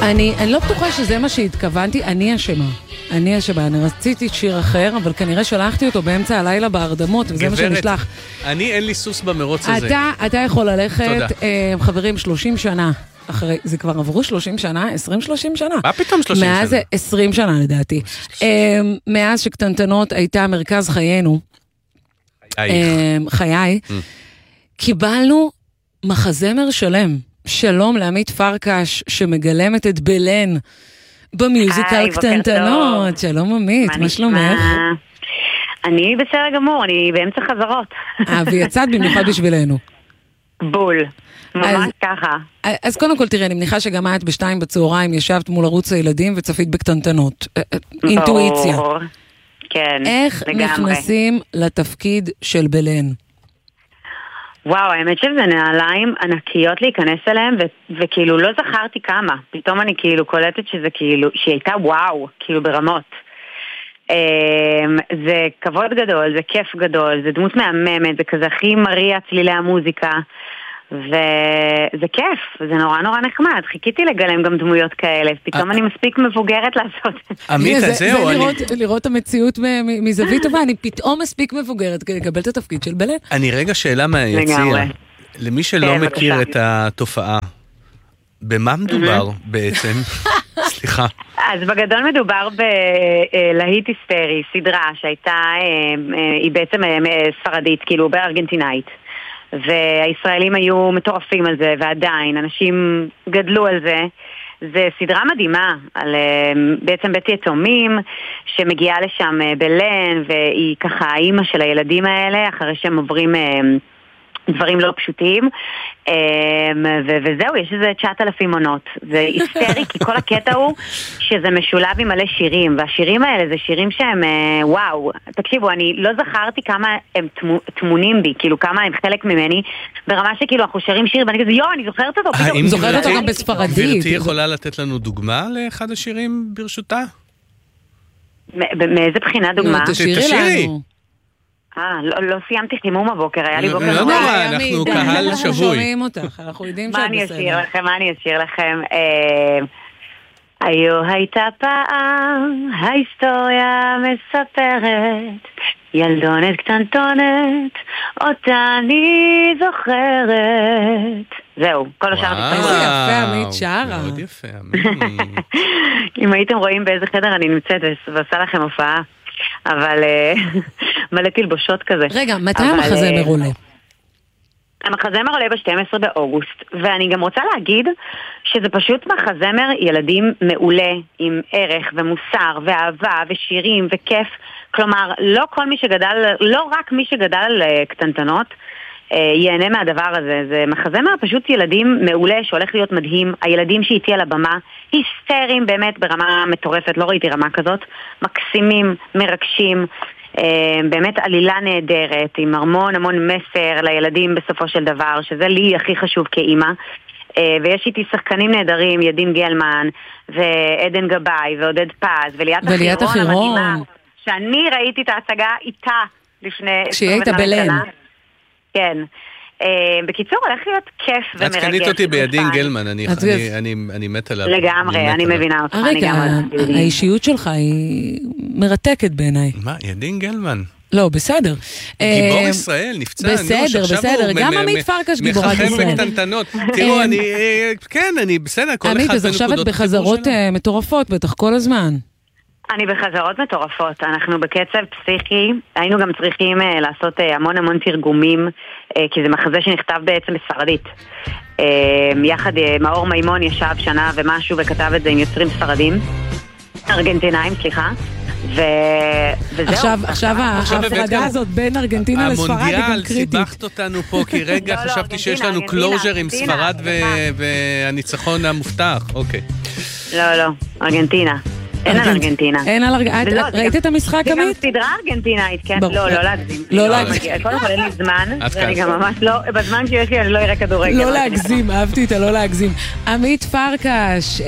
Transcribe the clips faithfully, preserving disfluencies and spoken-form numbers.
אני, אני לא בטוחה שזה מה שהתכוונתי, אני אשמה. אני אשמה, אני רציתי שיר אחר, אבל כנראה שלחתי אותו באמצע הלילה בהרדמות, וזה מה שנשלח. אני אין לי סוס במרוץ הזה. אתה, אתה יכול ללכת, אה, חברים, שלושים שנה. אחרי, זה כבר עברו שלושים שנה, עשרים שלושים שנה. מה פתאום שלושים שנה? מאז עשרים שנה לדעתי. מאז שקטנטנות הייתה מרכז חיינו, חיי, קיבלנו מחזמר שלם. שלום לעמית פרקש, שמגלמת את בלן במיוזיקל קטנטנות. שלום עמית, מה שלומך? אני בסדר גמור, אני באמצע חזרות. אה, ויצאת במיוחד בשבילנו. בול. ממש ככה. אז קודם כל תראה, אני מניחה שגם את בשתיים בצהריים ישבת מול ערוץ הילדים וצפית בקטנטנות. אינטואיציה. כן, איך נכנסים לתפקיד של בלן? וואו, האמת שזה נעליים ענקיות להיכנס אליהם, וכאילו לא זכרתי כמה. פתאום אני כאילו קולטת שזה כאילו, שהיא הייתה וואו, כאילו ברמות. זה כבוד גדול, זה כיף גדול, זה דמות מהממת, זה כזה הכי מריע צלילי המוזיקה. וזה כיף, זה נורא נורא נחמד. חיכיתי לגלם גם דמויות כאלה, פתאום אני מספיק מבוגרת לעשות. עמית, זהו. זה לראות את המציאות מזווית טובה, אני פתאום מספיק מבוגרת כדי לקבל את התפקיד של בלן. אני רגע שאלה מהיציע. למי שלא מכיר את התופעה, במה מדובר בעצם? סליחה. אז בגדול מדובר בלהיט היסטרי, סדרה שהייתה, היא בעצם ספרדית, כאילו בארגנטינאית. והישראלים היו מטורפים על זה, ועדיין, אנשים גדלו על זה. זה סדרה מדהימה, על בעצם בית יתומים, שמגיעה לשם בלן, והיא ככה האימא של הילדים האלה, אחרי שהם עוברים דברים לא פשוטים, וזהו, יש איזה תשעת אלפים עונות. זה היסטרי, כי כל הקטע הוא שזה משולב עם מלא שירים, והשירים האלה זה שירים שהם, וואו, תקשיבו, אני לא זכרתי כמה הם תמונים בי, כאילו כמה הם חלק ממני, ברמה שכאילו אנחנו שרים שיר, ואני כזה, יו, אני זוכרת אותו, פתאום, זוכרת אותו גם בספרדית. גברתי יכולה לתת לנו דוגמה לאחד השירים ברשותה? מאיזה בחינה דוגמה? תשאירי. אה, לא סיימתי חימום הבוקר, היה לי בוקר לא נורא, אנחנו קהל שבוי. אנחנו שומעים אותך, אנחנו יודעים שאת בסדר. מה אני אשאיר לכם, מה אני אשאיר לכם? היו הייתה פעם, ההיסטוריה מספרת, ילדונת קטנטונת, אותה אני זוכרת. זהו, כל השאר תסתכלו. איזה יפה, עמית שרה. מאוד יפה, אם הייתם רואים באיזה חדר אני נמצאת ועושה לכם הופעה. אבל מלא תלבושות כזה. רגע, מתי המחזמר עולה? המחזמר עולה ב-שנים עשר באוגוסט, ואני גם רוצה להגיד שזה פשוט מחזמר ילדים מעולה, עם ערך ומוסר ואהבה ושירים וכיף. כלומר, לא כל מי שגדל, לא רק מי שגדל על קטנטנות, ייהנה מהדבר הזה. זה מחזמר פשוט ילדים מעולה שהולך להיות מדהים. הילדים שאיתי על הבמה היסטריים באמת ברמה מטורפת, לא ראיתי רמה כזאת, מקסימים, מרגשים, באמת עלילה נהדרת עם המון המון מסר לילדים בסופו של דבר, שזה לי הכי חשוב כאימא. ויש איתי שחקנים נהדרים, ידין גלמן ועדן גבאי ועודד פז וליאת החירון המדהימה, שאני ראיתי את ההצגה איתה לפני כשהיא הייתה בלן. כן. בקיצור, הולך להיות כיף ומרגש. את קנית אותי בידין גלמן, אני מת עליו. לגמרי, אני מבינה אותך. רגע, האישיות שלך היא מרתקת בעיניי. מה, ידין גלמן? לא, בסדר. גיבור ישראל, נפצע. בסדר, בסדר. גם עמית פרקש גיבורת ישראל. מחכם בקטנטנות. תראו, אני, כן, אני בסדר, כל אחד עמית, אז עכשיו את בחזרות מטורפות, בטח כל הזמן. אני בחזרות מטורפות, אנחנו בקצב פסיכי, היינו גם צריכים uh, לעשות uh, המון המון תרגומים, uh, כי זה מחזה שנכתב בעצם בספרדית. Uh, יחד uh, מאור מימון ישב שנה ומשהו וכתב את זה עם יוצרים ספרדים, ארגנטינאים, סליחה. ו... וזהו. עכשיו, עכשיו ההפרדה הזאת בין ארגנטינה לספרד היא גם קריטית. המונדיאל, סיבכת אותנו פה, כי רגע חשבתי שיש לנו קלוז'ר עם ספרד והניצחון המובטח. אוקיי. לא, לא, ארגנטינה. אין על ארגנטינה. אין על ארגנטינה. ראית את המשחק, עמית? זה גם סדרה ארגנטינאית, כן? לא, לא להגזים. לא להגזים. קודם כל אין לי זמן, ואני גם ממש לא, בזמן שיש לי אני לא אראה כדורגל. לא להגזים, אהבתי את הלא להגזים. עמית פרקש,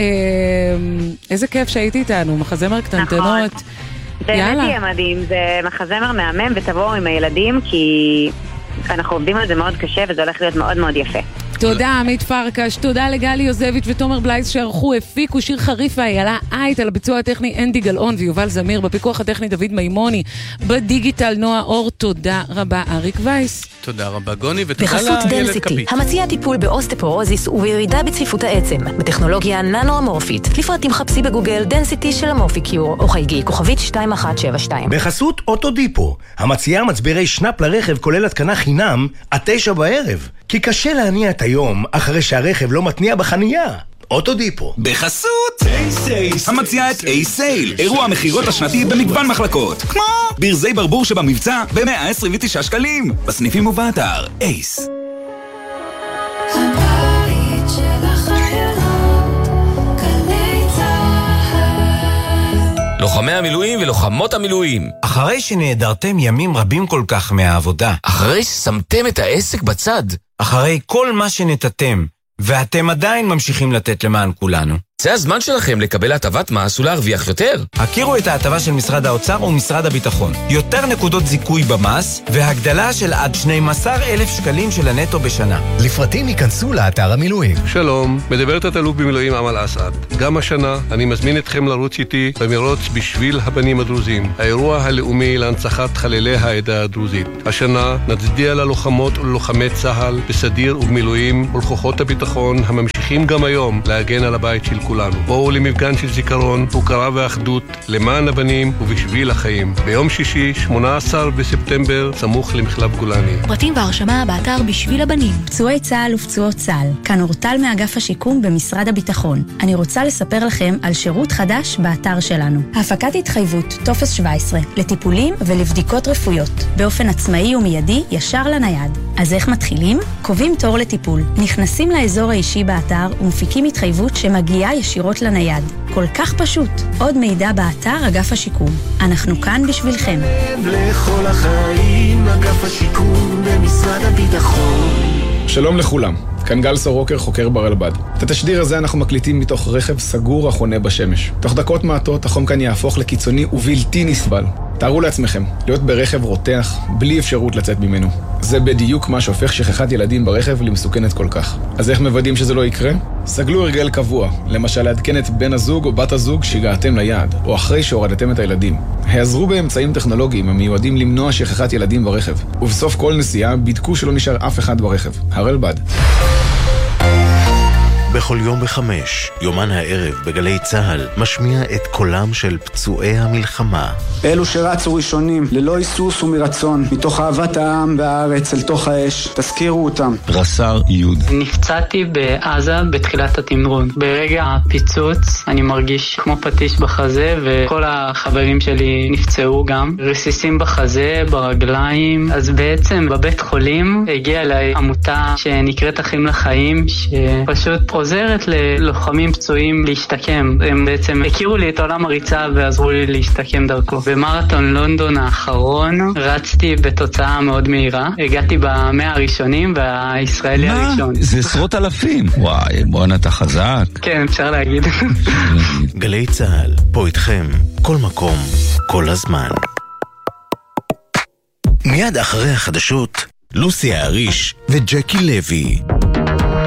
איזה כיף שהייתי איתנו, מחזמר קטנטנות. באמת יהיה מדהים, זה מחזמר מהמם, ותבואו עם הילדים, כי אנחנו עובדים על זה מאוד קשה, וזה הולך להיות מאוד מאוד יפה. תודה עמית פרקש, תודה לגלי יוזביץ' ותומר בלייס שערכו, הפיקו שיר חריף ואיילה אייט, על הביצוע הטכני אנדי גלאון ויובל זמיר, בפיקוח הטכני דוד מימוני, בדיגיטל נועה אור. תודה רבה אריק וייס. תודה רבה גוני, ותודה בחסות דנסיטי, המציע טיפול באוסטפורוזיס וברידה בצפיפות העצם, בטכנולוגיה ננו-אמורפית. לפרטים חפשי בגוגל דנסיטי של אמורפיקיור, או חייגי כוכבית שתיים אחת שבע שתיים. בחסות אוטודיפו, המציעה מצברי שנאפ לרכב כולל התקנה חינם עד תשע בערב, כי קשה להניע את היום אחרי שהרכב לא מתניע בחנייה. אוטודיפו. בחסות אייסייל, המציעה את אייסייל, אירוע המחירות השנתי במגוון מחלקות, כמו ברזי ברבור שבמבצע ב-מאה עשרים ותשעה שקלים, בסניפים ובאתר אייס. הבית של החיילות, גלי צהל. לוחמי המילואים ולוחמות המילואים, אחרי שנעדרתם ימים רבים כל כך מהעבודה, אחרי ששמתם את העסק בצד, אחרי כל מה שנתתם ואתם עדיין ממשיכים לתת למען כולנו, זה הזמן שלכם לקבל הטבת מס ולהרוויח יותר. הכירו את ההטבה של משרד האוצר ומשרד הביטחון. יותר נקודות זיכוי במס והגדלה של עד שנים עשר אלף שקלים של הנטו בשנה. לפרטים ייכנסו לאתר המילואים. שלום, מדברת התלוף במילואים אמל אסעד. גם השנה אני מזמין אתכם לרוץ איתי במרוץ בשביל הבנים הדרוזים, האירוע הלאומי להנצחת חללי העדה הדרוזית. השנה נצדיע ללוחמות וללוחמי צה"ל בסדיר ובמילואים ולכוחות הביטחון הממשיכים גם היום להגן על הבית של כולנו. בואו למפגן של זיכרון, הוקרה ואחדות למען הבנים ובשביל החיים. ביום שישי, שמונה עשר בספטמבר, סמוך למחלף גולני. פרטים והרשמה באתר בשביל הבנים. פצועי צה"ל ופצועות צה"ל. כאן אורטל מאגף השיקום במשרד הביטחון. אני רוצה לספר לכם על שירות חדש באתר שלנו. הפקת התחייבות, טופס שבע עשרה, לטיפולים ולבדיקות רפואיות. באופן עצמאי ומיידי, ישר לנייד. אז איך מתחילים? קובעים תור לטיפול. נכנסים לאזור האישי באתר ומפיקים התחייבות שמגיעה ישירות לנייד. כל כך פשוט. עוד מידע באתר אגף השיקום. אנחנו כאן בשבילכם. לכל החיים, אגף השיקום במשרד הביטחון. שלום לכולם. כאן גל סורוקר, חוקר ברלב"ד. את התשדיר הזה אנחנו מקליטים מתוך רכב סגור החונה בשמש. תוך דקות מעטות החום כאן יהפוך לקיצוני ובלתי נסבל. תארו לעצמכם, להיות ברכב רותח, בלי אפשרות לצאת ממנו. זה בדיוק מה שהופך שכחת ילדים ברכב למסוכנת כל כך. אז איך מוודאים שזה לא יקרה? סגלו הרגל קבוע, למשל לעדכן את בן הזוג או בת הזוג שהגעתם ליעד, או אחרי שהורדתם את הילדים. העזרו באמצעים טכנולוגיים המיועדים למנוע שכחת ילדים ברכב. ובסוף כל נסיעה בדקו שלא נשאר אף אחד ברכב. הרלב"ד. בכל יום בחמש, יומן הערב בגלי צהל, משמיע את קולם של פצועי המלחמה. אלו שרצו ראשונים, ללא היסוס ומרצון, מתוך אהבת העם והארץ אל תוך האש, תזכירו אותם. רס"ר יוד. נפצעתי בעזה בתחילת התמרון. ברגע הפיצוץ אני מרגיש כמו פטיש בחזה, וכל החברים שלי נפצעו גם. רסיסים בחזה, ברגליים. אז בעצם בבית חולים הגיעה אליי עמותה שנקראת אחים לחיים, שפשוט עוזרת ללוחמים פצועים להשתקם. הם בעצם הכירו לי את עולם הריצה ועזרו לי להשתקם דרכו. במרתון לונדון האחרון רצתי בתוצאה מאוד מהירה. הגעתי במאה הראשונים והישראלי מה? הראשון. זה עשרות אלפים. וואי, בוא נתה חזק. כן, אפשר להגיד. גלי צהל, פה איתכם, כל מקום, כל הזמן. מיד אחרי החדשות, לוסי האריש וג'קי לוי.